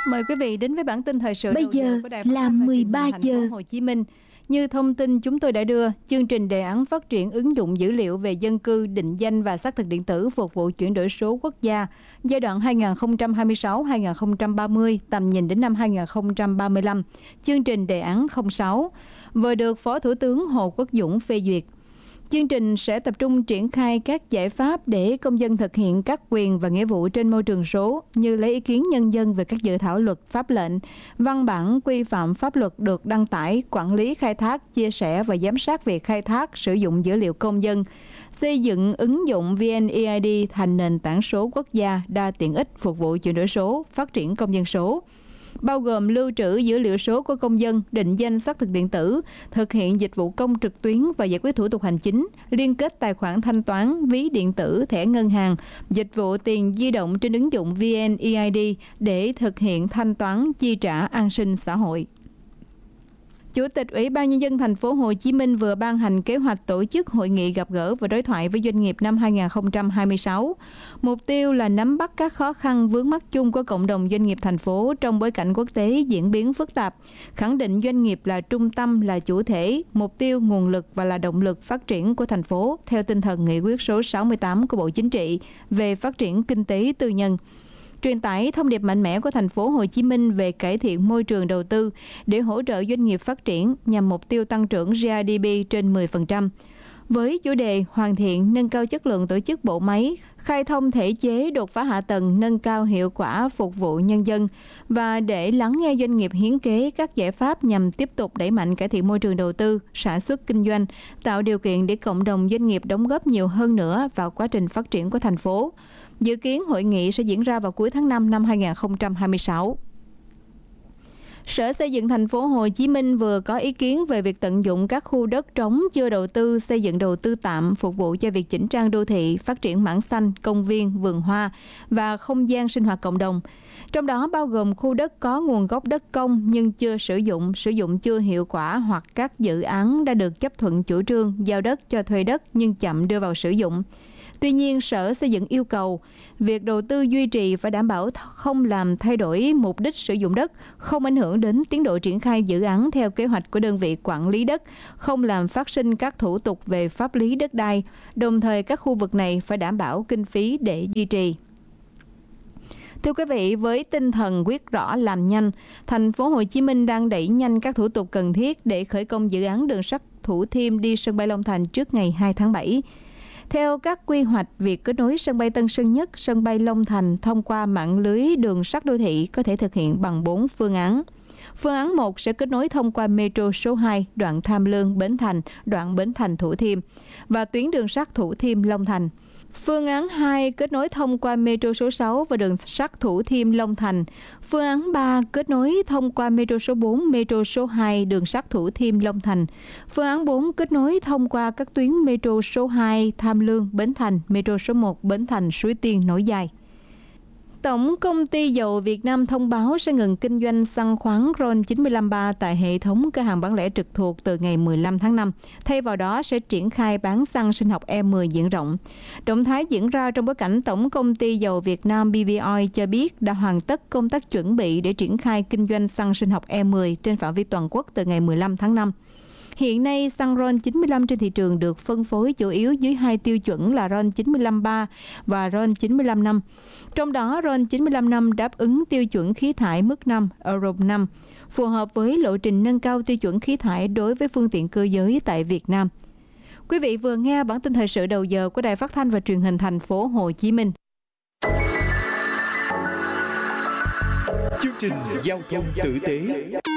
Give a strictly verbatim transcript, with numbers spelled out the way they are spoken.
Mời quý vị đến với bản tin thời sự Bây đầu giờ giờ của Đài Phát là thanh và mười Truyền ba hình Thành giờ. phố Hồ Chí Minh. Như thông tin chúng tôi đã đưa, chương trình đề án phát triển ứng dụng dữ liệu về dân cư, định danh và xác thực điện tử phục vụ chuyển đổi số quốc gia giai đoạn hai nghìn không trăm hai mươi sáu đến hai nghìn không trăm ba mươi, tầm nhìn đến năm hai nghìn không trăm ba mươi lăm, chương trình đề án không sáu, vừa được Phó Thủ tướng Hồ Quốc Dũng phê duyệt. Chương trình sẽ tập trung triển khai các giải pháp để công dân thực hiện các quyền và nghĩa vụ trên môi trường số, như lấy ý kiến nhân dân về các dự thảo luật, pháp lệnh, văn bản quy phạm pháp luật được đăng tải, quản lý khai thác, chia sẻ và giám sát việc khai thác, sử dụng dữ liệu công dân, xây dựng ứng dụng vê en e i đê thành nền tảng số quốc gia đa tiện ích phục vụ chuyển đổi số, phát triển công dân số, bao gồm lưu trữ dữ liệu số của công dân, định danh xác thực điện tử, thực hiện dịch vụ công trực tuyến và giải quyết thủ tục hành chính, liên kết tài khoản thanh toán, ví điện tử, thẻ ngân hàng, dịch vụ tiền di động trên ứng dụng vê en e i đê để thực hiện thanh toán chi trả an sinh xã hội. Chủ tịch Ủy ban Nhân dân Thành phố Hồ Chí Minh vừa ban hành kế hoạch tổ chức hội nghị gặp gỡ và đối thoại với doanh nghiệp năm hai nghìn không trăm hai mươi sáu. Mục tiêu là nắm bắt các khó khăn vướng mắc chung của cộng đồng doanh nghiệp thành phố trong bối cảnh quốc tế diễn biến phức tạp, khẳng định doanh nghiệp là trung tâm, là chủ thể, mục tiêu, nguồn lực và là động lực phát triển của thành phố theo tinh thần nghị quyết số sáu mươi tám của Bộ Chính trị về phát triển kinh tế tư nhân. Truyền tải thông điệp mạnh mẽ của thành phố Hồ Chí Minh về cải thiện môi trường đầu tư để hỗ trợ doanh nghiệp phát triển nhằm mục tiêu tăng trưởng giê đê pê trên mười phần trăm. Với chủ đề hoàn thiện, nâng cao chất lượng tổ chức bộ máy, khai thông thể chế, đột phá hạ tầng, nâng cao hiệu quả phục vụ nhân dân và để lắng nghe doanh nghiệp hiến kế các giải pháp nhằm tiếp tục đẩy mạnh cải thiện môi trường đầu tư, sản xuất kinh doanh, tạo điều kiện để cộng đồng doanh nghiệp đóng góp nhiều hơn nữa vào quá trình phát triển của thành phố. Dự kiến hội nghị sẽ diễn ra vào cuối tháng năm năm hai nghìn không trăm hai mươi sáu. Sở Xây dựng Thành phố Hồ Chí Minh vừa có ý kiến về việc tận dụng các khu đất trống chưa đầu tư xây dựng đầu tư tạm phục vụ cho việc chỉnh trang đô thị, phát triển mảng xanh, công viên, vườn hoa và không gian sinh hoạt cộng đồng. Trong đó bao gồm khu đất có nguồn gốc đất công nhưng chưa sử dụng, sử dụng chưa hiệu quả hoặc các dự án đã được chấp thuận chủ trương giao đất cho thuê đất nhưng chậm đưa vào sử dụng. Tuy nhiên, Sở Xây dựng yêu cầu việc đầu tư duy trì phải đảm bảo không làm thay đổi mục đích sử dụng đất, không ảnh hưởng đến tiến độ triển khai dự án theo kế hoạch của đơn vị quản lý đất, không làm phát sinh các thủ tục về pháp lý đất đai, đồng thời các khu vực này phải đảm bảo kinh phí để duy trì. Thưa quý vị, với tinh thần quyết rõ làm nhanh, Thành phố Hồ Chí Minh đang đẩy nhanh các thủ tục cần thiết để khởi công dự án đường sắt Thủ Thiêm đi sân bay Long Thành trước ngày hai tháng bảy. Theo các quy hoạch, việc kết nối sân bay Tân Sơn Nhất, sân bay Long Thành thông qua mạng lưới đường sắt đô thị có thể thực hiện bằng bốn phương án. Phương án một sẽ kết nối thông qua Metro số hai, đoạn Tham Lương, Bến Thành, đoạn Bến Thành Thủ Thiêm và tuyến đường sắt Thủ Thiêm Long Thành. Phương án hai kết nối thông qua Metro số sáu và đường sắt Thủ Thiêm Long Thành. Phương án ba kết nối thông qua Metro số bốn, Metro số hai, đường sắt Thủ Thiêm Long Thành. Phương án bốn kết nối thông qua các tuyến Metro số hai, Tham Lương, Bến Thành, Metro số một, Bến Thành, Suối Tiên nối dài. Tổng công ty dầu Việt Nam thông báo sẽ ngừng kinh doanh xăng khoáng RON chín lăm ba tại hệ thống cửa hàng bán lẻ trực thuộc từ ngày mười lăm tháng năm. Thay vào đó sẽ triển khai bán xăng sinh học E mười diện rộng. Động thái diễn ra trong bối cảnh Tổng công ty dầu Việt Nam pê vê i cho biết đã hoàn tất công tác chuẩn bị để triển khai kinh doanh xăng sinh học E mười trên phạm vi toàn quốc từ ngày mười lăm tháng năm. Hiện nay, xăng RON chín lăm trên thị trường được phân phối chủ yếu dưới hai tiêu chuẩn là RON chín lăm ba và RON chín lăm năm. Trong đó, RON chín lăm năm đáp ứng tiêu chuẩn khí thải mức năm, Euro năm, phù hợp với lộ trình nâng cao tiêu chuẩn khí thải đối với phương tiện cơ giới tại Việt Nam. Quý vị vừa nghe bản tin thời sự đầu giờ của Đài Phát thanh và Truyền hình Thành phố Hồ Chí Minh. Chương trình giao thông tử tế.